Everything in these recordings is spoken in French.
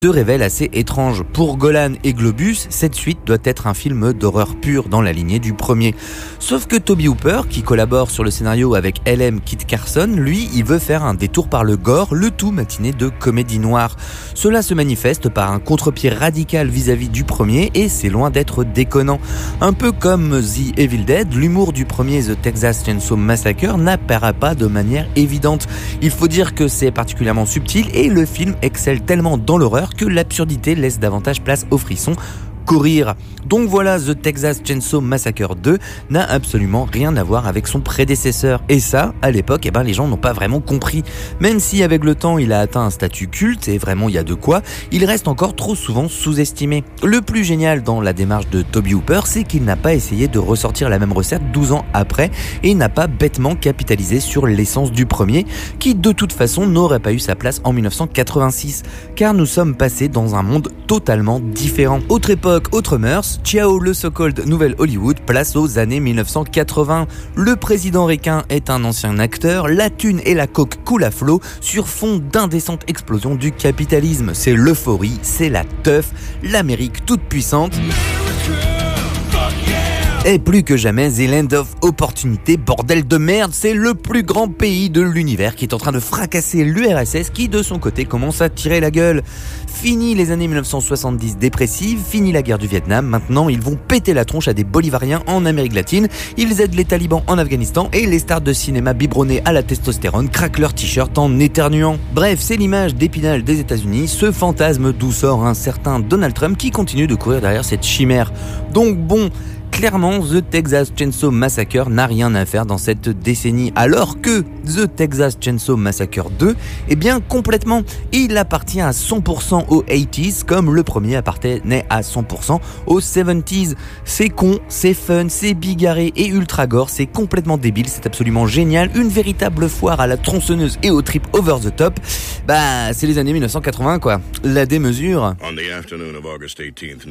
se révèle assez étrange. Pour Golan et Globus, cette suite doit être un film d'horreur pure dans la lignée du premier. Sauf que Tobe Hooper, qui collabore sur le scénario avec L.M. Kit Carson, lui, il veut faire un détour par le gore, le tout matiné de comédie noire. Cela se manifeste par un contre-pied radical vis-à-vis du premier et c'est loin d'être déconnant. Un peu comme The Evil Dead, l'humour du premier The Texas Chainsaw Massacre n'apparaît pas de manière évidente. Il faut dire que c'est particulièrement subtil et le film excelle tellement dans l'horreur que l'absurdité laisse davantage place aux frissons qu'au rire. Donc voilà, The Texas Chainsaw Massacre 2 n'a absolument rien à voir avec son prédécesseur. Et ça, à l'époque, les gens n'ont pas vraiment compris. Même si avec le temps il a atteint un statut culte, et vraiment il y a de quoi, il reste encore trop souvent sous-estimé. Le plus génial dans la démarche de Tobe Hooper, c'est qu'il n'a pas essayé de ressortir la même recette 12 ans après, et n'a pas bêtement capitalisé sur l'essence du premier, qui de toute façon n'aurait pas eu sa place en 1986, car nous sommes passés dans un monde totalement différent. Autre époque, autre mœurs, ciao le so-called Nouvelle Hollywood, place aux années 1980. Le président Requin est un ancien acteur, la thune et la coke coulent à flot sur fond d'indécente explosion du capitalisme. C'est l'euphorie, c'est la teuf, l'Amérique toute puissante. Et plus que jamais, The Land of Opportunité, bordel de merde, c'est le plus grand pays de l'univers qui est en train de fracasser l'URSS qui de son côté commence à tirer la gueule. Fini les années 1970 dépressives, fini la guerre du Vietnam, maintenant ils vont péter la tronche à des bolivariens en Amérique latine, ils aident les talibans en Afghanistan et les stars de cinéma biberonnées à la testostérone craquent leur t-shirt en éternuant. Bref, c'est l'image d'Épinal des États-Unis, ce fantasme d'où sort un certain Donald Trump qui continue de courir derrière cette chimère. Donc bon, clairement, The Texas Chainsaw Massacre n'a rien à faire dans cette décennie, alors que The Texas Chainsaw Massacre 2, complètement, il appartient à 100% aux 80s, comme le premier appartenait à 100% aux 70s. C'est con, c'est fun, c'est bigarré et ultra gore, c'est complètement débile, c'est absolument génial, une véritable foire à la tronçonneuse et au trip over the top. C'est les années 1980 quoi, la démesure. On the afternoon of August 18th,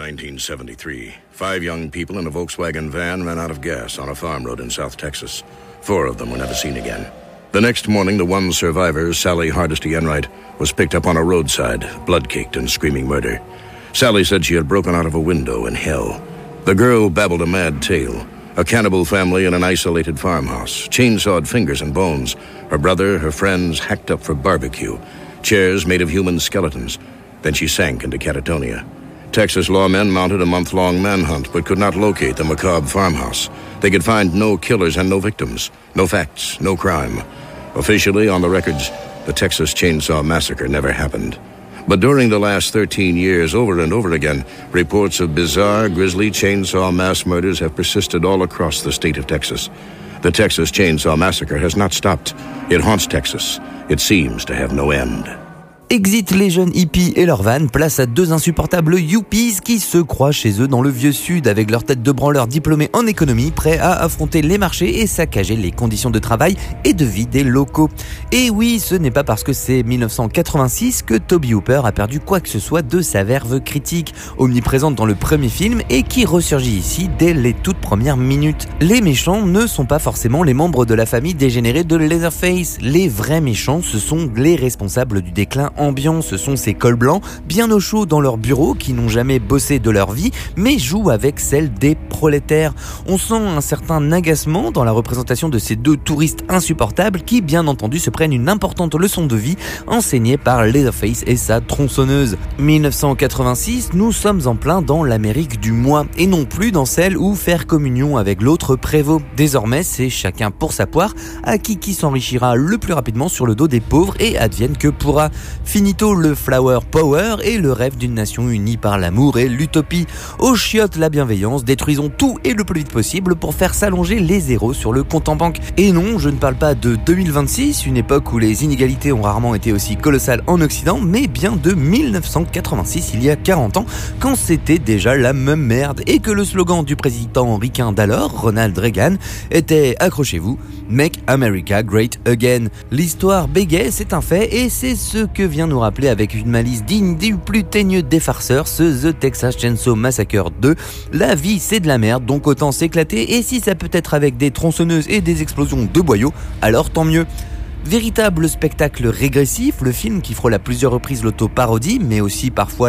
1973, 5 young people in a Volkswagen van ran out of gas on a farm road in South Texas. 4 of them were never seen again. The next morning, the one survivor, Sally Hardesty Enright, was picked up on a roadside, blood-caked and screaming murder. Sally said she had broken out of a window in hell. The girl babbled a mad tale. A cannibal family in an isolated farmhouse, chainsawed fingers and bones. Her brother, her friends, hacked up for barbecue. Chairs made of human skeletons. Then she sank into catatonia. Texas lawmen mounted a month-long manhunt but could not locate the macabre farmhouse. They could find no killers and no victims, no facts, no crime. Officially, on the records, the Texas Chainsaw Massacre never happened. But during the last 13 years, over and over again, reports of bizarre, grisly chainsaw mass murders have persisted all across the state of Texas. The Texas Chainsaw Massacre has not stopped. It haunts Texas. It seems to have no end. Exit les jeunes hippies et leur van, place à 2 insupportables yuppies qui se croient chez eux dans le vieux sud avec leur tête de branleurs diplômés en économie, prêts à affronter les marchés et saccager les conditions de travail et de vie des locaux. Et oui, ce n'est pas parce que c'est 1986 que Tobe Hooper a perdu quoi que ce soit de sa verve critique, omniprésente dans le premier film et qui ressurgit ici dès les toutes premières minutes. Les méchants ne sont pas forcément les membres de la famille dégénérée de Leatherface. Les vrais méchants, ce sont les responsables du déclin ambiant, ce sont ces cols blancs bien au chaud dans leur bureau qui n'ont jamais bossé de leur vie mais jouent avec celle des prolétaires. On sent un certain agacement dans la représentation de ces 2 touristes insupportables qui bien entendu se prennent une importante leçon de vie enseignée par Leatherface et sa tronçonneuse. 1986, nous sommes en plein dans l'Amérique du moi et non plus dans celle où faire communion avec l'autre prévaut. Désormais, c'est chacun pour sa poire, à qui s'enrichira le plus rapidement sur le dos des pauvres et advienne que pourra. Finito le flower power et le rêve d'une nation unie par l'amour et l'utopie. Aux chiottes la bienveillance, détruisons tout et le plus vite possible pour faire s'allonger les zéros sur le compte en banque. Et non, je ne parle pas de 2026, une époque où les inégalités ont rarement été aussi colossales en Occident, mais bien de 1986, il y a 40 ans, quand c'était déjà la même merde et que le slogan du président ricain d'alors, Ronald Reagan, était « Accrochez-vous, Make America Great Again ». L'histoire bégaye, c'est un fait, et c'est ce que vient nous rappeler avec une malice digne du plus teigneux des farceurs, ce The Texas Chainsaw Massacre 2. La vie c'est de la merde, donc autant s'éclater, et si ça peut être avec des tronçonneuses et des explosions de boyaux, alors tant mieux. Véritable spectacle régressif, le film qui frôle à plusieurs reprises l'auto-parodie, mais aussi parfois